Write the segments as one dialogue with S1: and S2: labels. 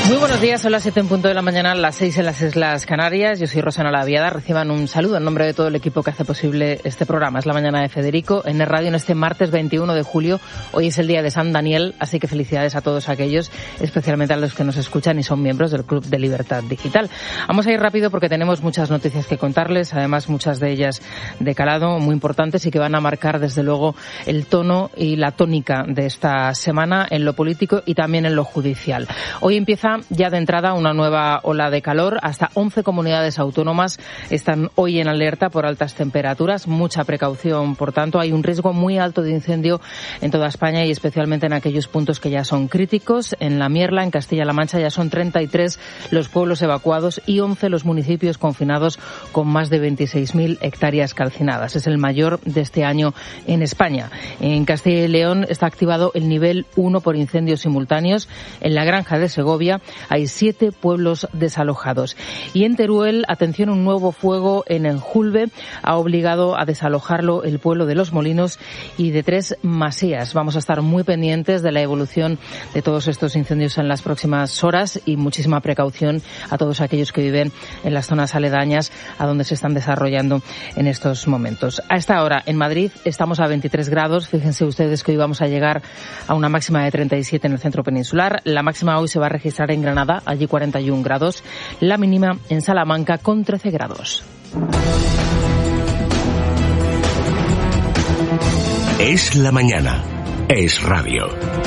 S1: Muy buenos días, son las 7 en punto de la mañana, las 6 en las Islas Canarias. Yo soy Rosana Laviada. Reciban un saludo en nombre de todo el equipo que hace posible este programa. Es la mañana de Federico en el radio en este martes 21 de julio. Hoy es el día de San Daniel, así que felicidades a todos aquellos, especialmente a los que nos escuchan y son miembros del Club de Libertad Digital. Vamos a ir rápido porque tenemos muchas noticias que contarles, además muchas de ellas de calado, muy importantes y que van a marcar desde luego el tono y la tónica de esta semana en lo político y también en lo judicial. Hoy empieza ya de entrada una nueva ola de calor. Hasta 11 comunidades autónomas están hoy en alerta por altas temperaturas. Mucha precaución, por tanto. Hay un riesgo muy alto de incendio en toda España y especialmente en aquellos puntos que ya son críticos. En La Mierla, en Castilla-La Mancha, ya son 33 los pueblos evacuados y 11 los municipios confinados con más de 26.000 hectáreas calcinadas. Es el mayor de este año en España. En Castilla y León está activado el nivel 1 por incendios simultáneos. En la Granja de Segovia hay 7 pueblos desalojados. Y en Teruel, atención, un nuevo fuego en Enjulve ha obligado a desalojarlo el pueblo de Los Molinos y de Tres Masías. Vamos a estar muy pendientes de la evolución de todos estos incendios en las próximas horas y muchísima precaución a todos aquellos que viven en las zonas aledañas a donde se están desarrollando en estos momentos. A esta hora en Madrid estamos a 23 grados. Fíjense ustedes que hoy vamos a llegar a una máxima de 37 en el centro peninsular. La máxima hoy se va a registrar en Granada, allí 41 grados. La mínima en Salamanca con 13 grados.
S2: Es la mañana. Es radio.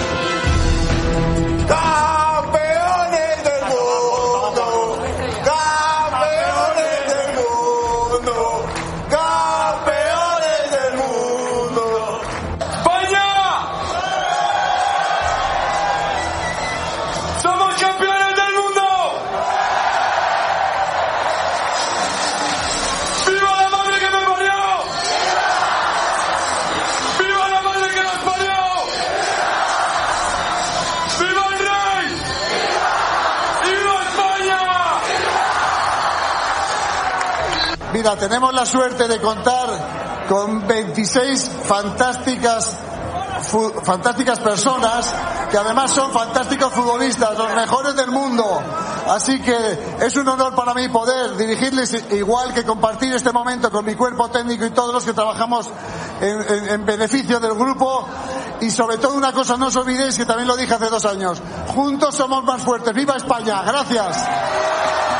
S3: Mira, tenemos la suerte de contar con 26 fantásticas personas que además son fantásticos futbolistas, los mejores del mundo. Así que es un honor para mí poder dirigirles, igual que compartir este momento con mi cuerpo técnico y todos los que trabajamos en beneficio del grupo. Y sobre todo una cosa, no os olvidéis que también lo dije hace 2 años, juntos somos más fuertes. ¡Viva España! Gracias.